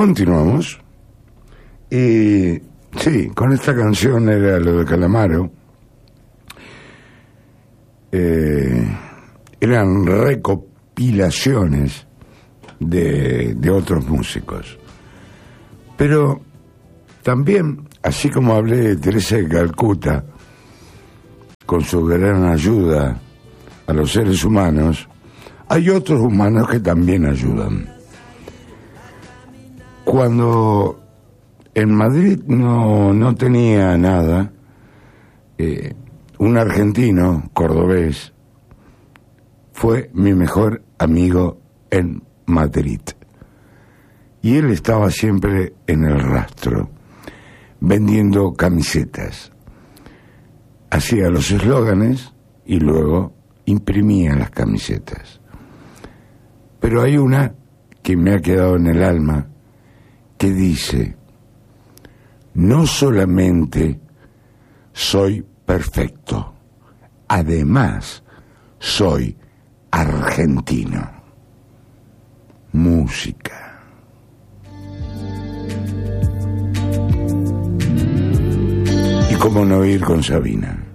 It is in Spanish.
Continuamos. Y sí, con esta canción era lo de Calamaro. Eran recopilaciones de otros músicos. Pero también, así como hablé de Teresa de Calcuta, con su gran ayuda a los seres humanos, hay otros humanos que también ayudan. Cuando en Madrid no tenía nada, un argentino cordobés fue mi mejor amigo en Madrid. Y él estaba siempre en el rastro, vendiendo camisetas. Hacía los eslóganes y luego imprimía las camisetas. Pero hay una que me ha quedado en el alma, que dice: no solamente soy perfecto, además soy argentino. Música. Y cómo no ir con Sabina.